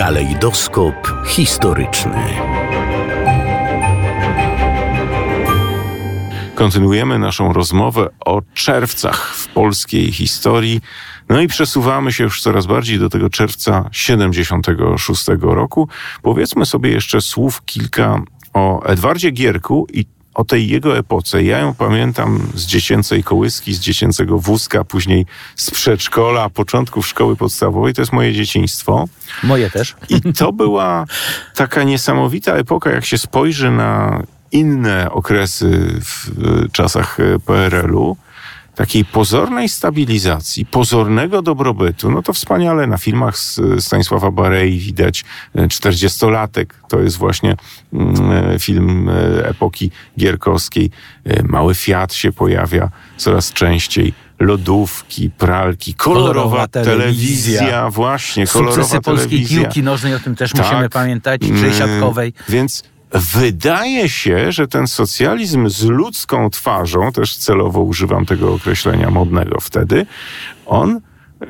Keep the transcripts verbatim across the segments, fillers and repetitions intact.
Kalejdoskop historyczny. Kontynuujemy naszą rozmowę o czerwcach w polskiej historii. No i przesuwamy się już coraz bardziej do tego czerwca siedemdziesiątego szóstego roku. Powiedzmy sobie jeszcze słów kilka o Edwardzie Gierku i o tej jego epoce. Ja ją pamiętam z dziecięcej kołyski, z dziecięcego wózka, później z przedszkola, początków szkoły podstawowej. To jest moje dzieciństwo. Moje też. I to była taka niesamowita epoka, jak się spojrzy na inne okresy w czasach P R L-u, takiej pozornej stabilizacji, pozornego dobrobytu. No to wspaniale na filmach z Stanisława Barei widać czterdziestolatek. To jest właśnie film epoki gierkowskiej. Mały Fiat się pojawia coraz częściej. Lodówki, pralki, kolorowa, kolorowa telewizja. telewizja. Właśnie, kolorowa Sukcesy telewizja. polskiej piłki nożnej, o tym też tak. musimy pamiętać, przesiadkowej. Więc wydaje się, że ten socjalizm z ludzką twarzą, też celowo używam tego określenia modnego wtedy, on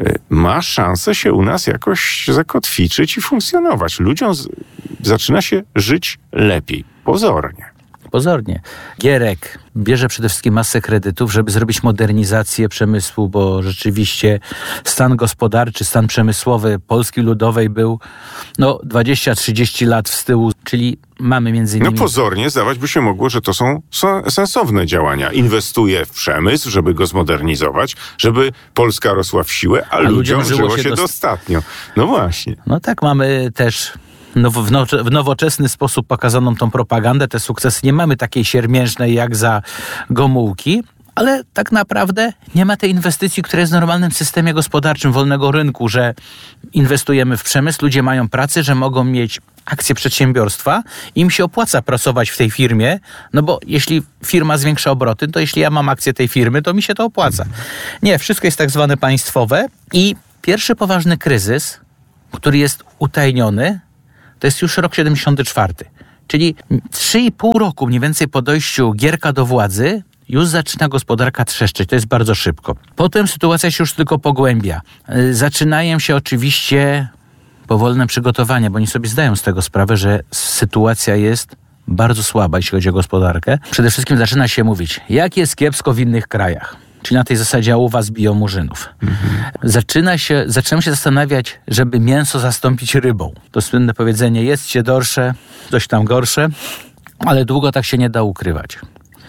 ma szansę się u nas jakoś zakotwiczyć i funkcjonować. Ludziom z... zaczyna się żyć lepiej, pozornie. Pozornie. Gierek bierze przede wszystkim masę kredytów, żeby zrobić modernizację przemysłu, bo rzeczywiście stan gospodarczy, stan przemysłowy Polski Ludowej był no dwadzieścia trzydzieści lat w tyłu, czyli mamy między innymi... No pozornie zdawać by się mogło, że to są, są sensowne działania. Inwestuje w przemysł, żeby go zmodernizować, żeby Polska rosła w siłę, a, a ludziom żyło, żyło się, się dostatnio. No właśnie. No tak, mamy też... No, w, now, w nowoczesny sposób pokazaną tą propagandę, te sukcesy. Nie mamy takiej siermiężnej jak za Gomułki, ale tak naprawdę nie ma tej inwestycji, która jest w normalnym systemie gospodarczym wolnego rynku, że inwestujemy w przemysł, ludzie mają pracę, że mogą mieć akcje przedsiębiorstwa, im się opłaca pracować w tej firmie, no bo jeśli firma zwiększa obroty, to jeśli ja mam akcję tej firmy, to mi się to opłaca. Nie, wszystko jest tak zwane państwowe i pierwszy poważny kryzys, który jest utajniony, to jest już rok siedemdziesiąty czwarty. Czyli trzy i pół roku mniej więcej po dojściu Gierka do władzy już zaczyna gospodarka trzeszczeć. To jest bardzo szybko. Potem sytuacja się już tylko pogłębia. Zaczynają się oczywiście powolne przygotowania, bo oni sobie zdają z tego sprawę, że sytuacja jest bardzo słaba, jeśli chodzi o gospodarkę. Przede wszystkim zaczyna się mówić, jak jest kiepsko w innych krajach. Czyli na tej zasadzie, a u was biją murzynów. Mhm. Zaczyna się, zaczynam się zastanawiać, żeby mięso zastąpić rybą. To słynne powiedzenie, jedzcie dorsze, coś tam gorsze, ale długo tak się nie da ukrywać.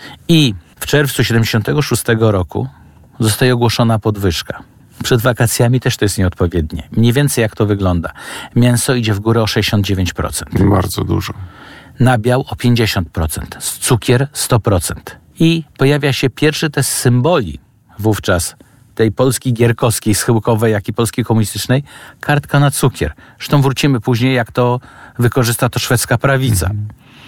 I w czerwcu siedemdziesiątego szóstego roku zostaje ogłoszona podwyżka. Przed wakacjami też to jest nieodpowiednie. Mniej więcej jak to wygląda. Mięso idzie w górę o sześćdziesiąt dziewięć procent. Bardzo dużo. Nabiał o pięćdziesiąt procent. Cukier sto procent. I pojawia się pierwszy test symboli wówczas tej Polski gierkowskiej, schyłkowej, jak i Polski komunistycznej, kartka na cukier. Zresztą wrócimy później, jak to wykorzysta to szwedzka prawica. Mhm.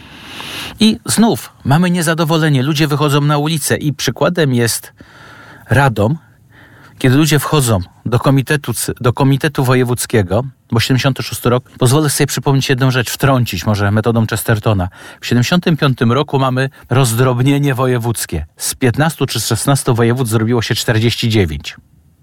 I znów mamy niezadowolenie. Ludzie wychodzą na ulicę i przykładem jest Radom, kiedy ludzie wchodzą do komitetu, do komitetu wojewódzkiego, bo siedemdziesiąty szósty rok, pozwolę sobie przypomnieć jedną rzecz, wtrącić może metodą Chestertona. W siedemdziesiątym piątym roku mamy rozdrobnienie wojewódzkie. Z piętnastu czy szesnastu województw zrobiło się czterdzieści dziewięć.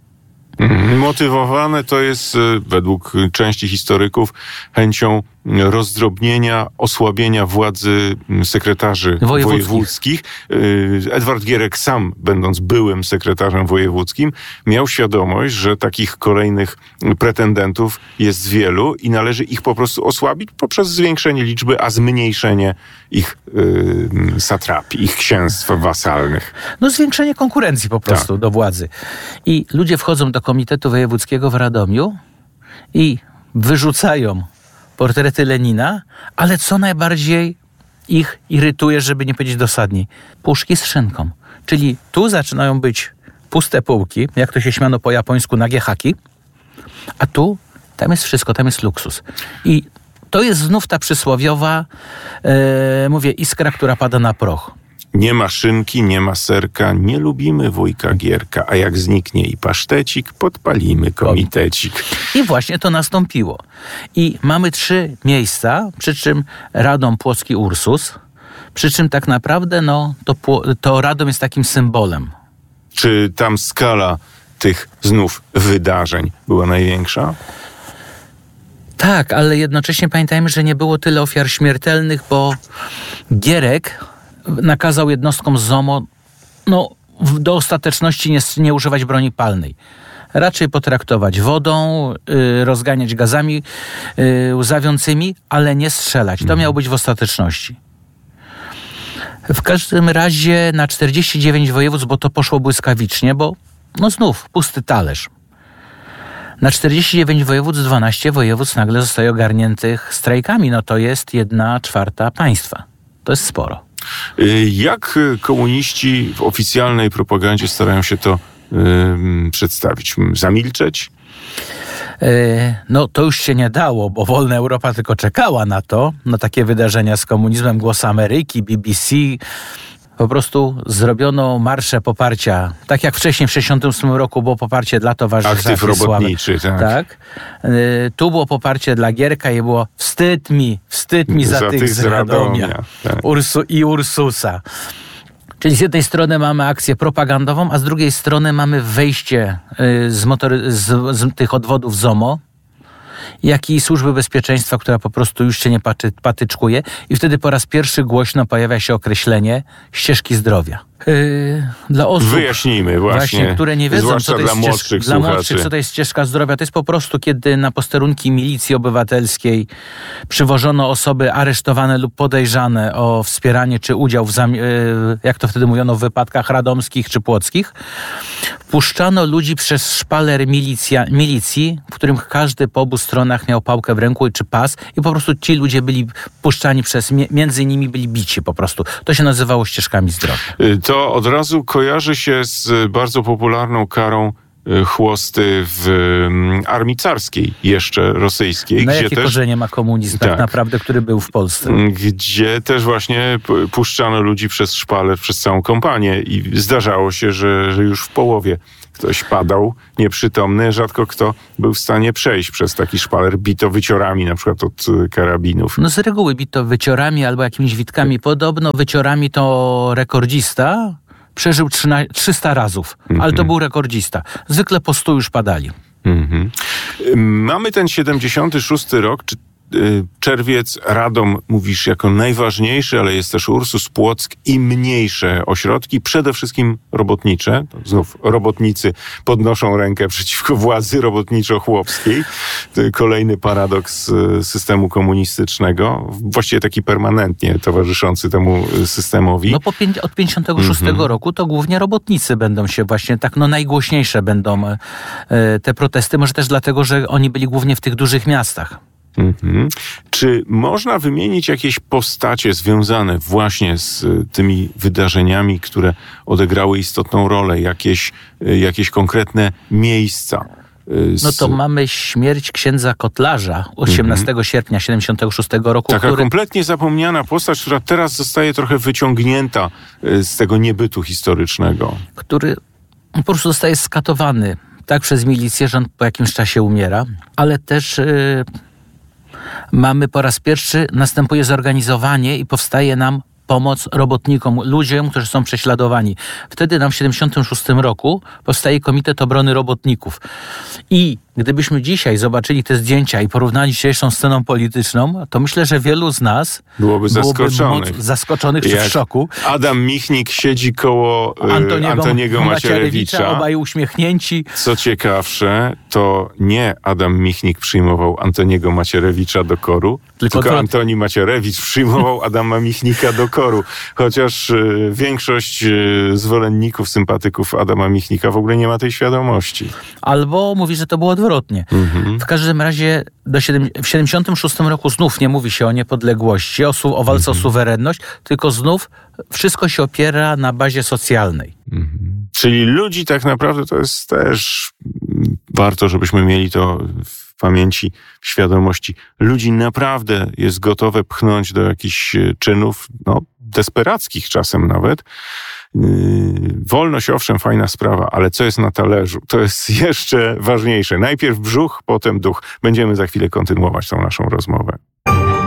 Motywowane to jest według części historyków chęcią rozdrobnienia, osłabienia władzy sekretarzy wojewódzkich. wojewódzkich. Edward Gierek sam, będąc byłym sekretarzem wojewódzkim, miał świadomość, że takich kolejnych pretendentów jest wielu i należy ich po prostu osłabić poprzez zwiększenie liczby, a zmniejszenie ich yy, satrapii, ich księstw wasalnych. No zwiększenie konkurencji po prostu tak. do władzy. I ludzie wchodzą do Komitetu Wojewódzkiego w Radomiu i wyrzucają portrety Lenina, ale co najbardziej ich irytuje, żeby nie powiedzieć dosadniej, puszki z szynką. Czyli tu zaczynają być puste półki, jak to się śmiano po japońsku, nagie haki, a tu, tam jest wszystko, tam jest luksus. I to jest znów ta przysłowiowa, e, mówię, iskra, która pada na proch. Nie ma szynki, nie ma serka, nie lubimy wujka Gierka, a jak zniknie i pasztecik, podpalimy komitecik. I właśnie to nastąpiło. I mamy trzy miejsca, przy czym Radom, Płocki, Ursus, przy czym tak naprawdę no, to, to Radom jest takim symbolem. Czy tam skala tych znów wydarzeń była największa? Tak, ale jednocześnie pamiętajmy, że nie było tyle ofiar śmiertelnych, bo Gierek nakazał jednostkom z ZOMO no, do ostateczności nie, nie używać broni palnej. Raczej potraktować wodą, y, rozganiać gazami y, łzawiącymi, ale nie strzelać. To miało być w ostateczności. W każdym razie na czterdzieści dziewięć województw, bo to poszło błyskawicznie, bo no znów pusty talerz. Na czterdzieści dziewięć województw, dwanaście województw nagle zostaje ogarniętych strajkami. No to jest jedna czwarta państwa. To jest sporo. Jak komuniści w oficjalnej propagandzie starają się to yy, przedstawić? Zamilczeć? Yy, no to już się nie dało, bo wolna Europa tylko czekała na to, na takie wydarzenia z komunizmem. Głos Ameryki, B B C. Po prostu zrobiono marsze poparcia. Tak jak wcześniej w sześćdziesiątym ósmym roku było poparcie dla towarzystwa Aktyw robotniczy, tak. tak. Yy, tu było poparcie dla Gierka i było wstyd mi, wstyd mi za, za tych, tych z Radomia, Radomia tak. Ursu i Ursusa. Czyli z jednej strony mamy akcję propagandową, a z drugiej strony mamy wejście yy, z, motory, z, z tych odwodów ZOMO, jak i Służby Bezpieczeństwa, która po prostu już się nie paty, patyczkuje i wtedy po raz pierwszy głośno pojawia się określenie ścieżki zdrowia. Yy, dla osób, Wyjaśnijmy właśnie, właśnie, które nie wiedzą, co to, jest dla ścieżka, dla młodszych, co to jest ścieżka zdrowia. To jest po prostu, kiedy na posterunki milicji obywatelskiej przywożono osoby aresztowane lub podejrzane o wspieranie czy udział w, zam- yy, jak to wtedy mówiono, w wypadkach radomskich czy płockich. Puszczano ludzi przez szpaler milicja, milicji, w którym każdy po obu stronach miał pałkę w ręku czy pas i po prostu ci ludzie byli puszczani przez, między nimi byli bici po prostu. To się nazywało ścieżkami zdrowia. To od razu kojarzy się z bardzo popularną karą chłosty w armii carskiej, jeszcze rosyjskiej. Na gdzie jakie też, korzenie ma komunizm tak, tak naprawdę, który był w Polsce? Gdzie też właśnie puszczano ludzi przez szpaler, przez całą kompanię i zdarzało się, że, że już w połowie ktoś padał nieprzytomny, rzadko kto był w stanie przejść przez taki szpaler. Bito wyciorami na przykład od karabinów. No z reguły bito wyciorami albo jakimiś witkami. Podobno wyciorami to rekordzista przeżył trzysta razów, mm-hmm. ale to był rekordzista. Zwykle po stu już padali. Mm-hmm. Mamy ten siedemdziesiąty szósty rok, czy czerwiec, Radom mówisz jako najważniejszy, ale jest też Ursus, Płock i mniejsze ośrodki, przede wszystkim robotnicze. Znów robotnicy podnoszą rękę przeciwko władzy robotniczo-chłopskiej. To kolejny paradoks systemu komunistycznego, właściwie taki permanentnie towarzyszący temu systemowi. No po pięć, od pięćdziesiątego szóstego mm-hmm. roku to głównie robotnicy będą się właśnie tak, no najgłośniejsze będą e, te protesty, może też dlatego, że oni byli głównie w tych dużych miastach. Mhm. Czy można wymienić jakieś postacie związane właśnie z tymi wydarzeniami, które odegrały istotną rolę, jakieś, jakieś konkretne miejsca? Z... No to mamy śmierć księdza Kotlarza osiemnastego mhm. sierpnia siedemdziesiątego szóstego roku. Taka który... kompletnie zapomniana postać, która teraz zostaje trochę wyciągnięta z tego niebytu historycznego. Który po prostu zostaje skatowany tak przez milicję, że on po jakimś czasie umiera, ale też... Yy... Mamy po raz pierwszy, następuje zorganizowanie i powstaje nam pomoc robotnikom, ludziom, którzy są prześladowani. Wtedy nam w siedemdziesiątym szóstym roku powstaje Komitet Obrony Robotników. I gdybyśmy dzisiaj zobaczyli te zdjęcia i porównali z dzisiejszą sceną polityczną, to myślę, że wielu z nas byłoby zaskoczonych, byłoby zaskoczonych czy w szoku. Adam Michnik siedzi koło Antoniego, Antoniego Macierewicza. Macierewicza. Obaj uśmiechnięci. Co ciekawsze, to nie Adam Michnik przyjmował Antoniego Macierewicza do koru, tylko, tylko to... Antoni Macierewicz przyjmował Adama Michnika do koru. Chociaż y, większość y, zwolenników, sympatyków Adama Michnika w ogóle nie ma tej świadomości. Albo mówi, że to było odwrotnie. Mhm. W każdym razie do siedem, w siedemdziesiątym szóstym roku znów nie mówi się o niepodległości, o, su, o walce mhm. o suwerenność, tylko znów wszystko się opiera na bazie socjalnej. Mhm. Czyli ludzi tak naprawdę to jest też warto, żebyśmy mieli to w pamięci, w świadomości. Ludzi naprawdę jest gotowe pchnąć do jakichś czynów, no, desperackich czasem nawet. Yy, wolność, owszem, fajna sprawa, ale co jest na talerzu? To jest jeszcze ważniejsze. Najpierw brzuch, potem duch. Będziemy za chwilę kontynuować tą naszą rozmowę.